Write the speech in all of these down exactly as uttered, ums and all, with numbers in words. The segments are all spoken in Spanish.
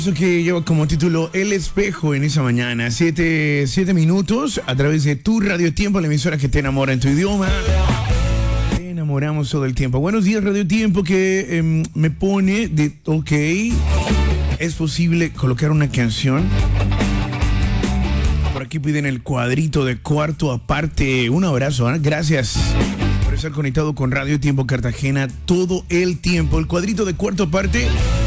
Eso que lleva como título El Espejo en esa mañana. Siete, siete minutos a través de tu Radio Tiempo, la emisora que te enamora en tu idioma. Te enamoramos todo el tiempo. Buenos días, Radio Tiempo, que eh, me pone de ok. ¿Es posible colocar una canción? Por aquí piden el cuadrito de cuarto aparte. Un abrazo, ¿eh? Gracias por estar conectado con Radio Tiempo Cartagena todo el tiempo. El cuadrito de cuarto aparte.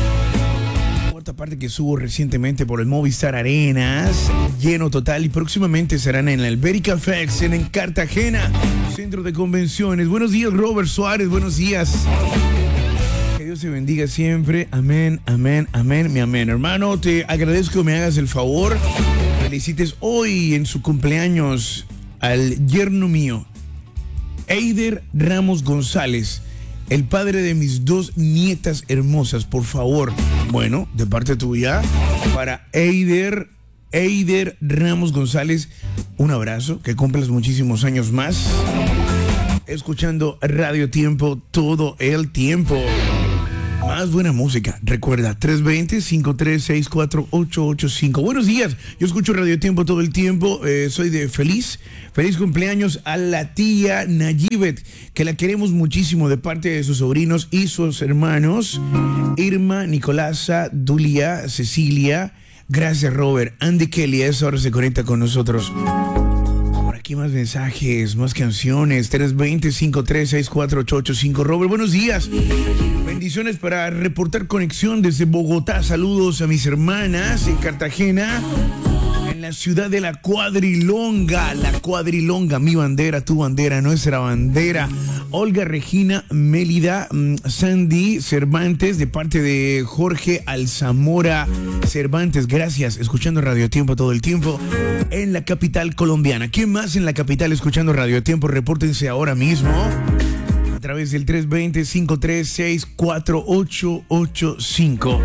Parte que subo recientemente por el Movistar Arenas, lleno total, y próximamente serán en el Berica Fest en, en Cartagena, centro de convenciones. Buenos días, Robert Suárez, buenos días. Que Dios te bendiga siempre. Amén, amén, amén, mi amén. Hermano, te agradezco que me hagas el favor. Felicites hoy en su cumpleaños al yerno mío, Eider Ramos González, el padre de mis dos nietas hermosas, por favor. Bueno, de parte tuya, para Eider, Eider Ramos González, un abrazo, que cumplas muchísimos años más, escuchando Radio Tiempo todo el tiempo. Más buena música, recuerda, tres dos cero, cinco tres seis cuatro, ocho ocho cinco. Buenos días, yo escucho Radio Tiempo todo el tiempo, eh, soy de Feliz, feliz cumpleaños a la tía Nayibet, que la queremos muchísimo de parte de sus sobrinos y sus hermanos, Irma, Nicolasa, Dulia, Cecilia. Gracias, Robert. Andy Kelly a esa hora se conecta con nosotros. Por aquí más mensajes, más canciones, tres dos cero, cinco tres seis cuatro, ocho ocho cinco. Robert, buenos días. Bendiciones para reportar conexión desde Bogotá. Saludos a mis hermanas en Cartagena, en la ciudad de la Cuadrilonga. La Cuadrilonga, mi bandera, tu bandera, nuestra bandera. Olga Regina Mélida, Sandy Cervantes, de parte de Jorge Alzamora Cervantes. Gracias, escuchando Radio Tiempo todo el tiempo en la capital colombiana. ¿Quién más en la capital escuchando Radio Tiempo? Repórtense ahora mismo a través del tres dos cero, cinco tres seis cuatro, ocho ocho cinco.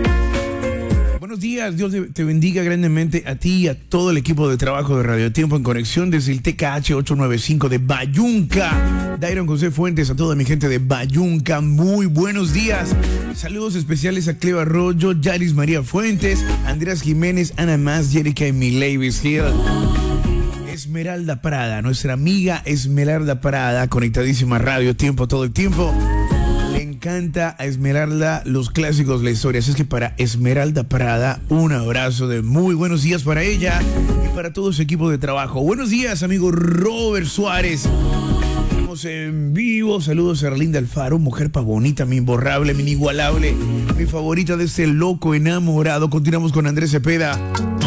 Buenos días, Dios te bendiga grandemente a ti y a todo el equipo de trabajo de Radio Tiempo en conexión desde el T K H ochocientos noventa y cinco de Bayunca. Dairon José Fuentes, a toda mi gente de Bayunca, muy buenos días. Saludos especiales a Cleo Arroyo, Yaris María Fuentes, Andrés Jiménez, Ana Más, Jerica y Milavis Hill. Esmeralda Prada, nuestra amiga Esmeralda Prada, conectadísima a Radio Tiempo todo el tiempo. Le encanta a Esmeralda los clásicos, la historia. Así es que para Esmeralda Prada, un abrazo de muy buenos días para ella y para todo su equipo de trabajo. Buenos días, amigo Robert Suárez. Estamos en vivo. Saludos a Arlinda Alfaro, mujer pa' bonita, mi imborrable, mi inigualable, mi favorita de este loco enamorado. Continuamos con Andrés Cepeda.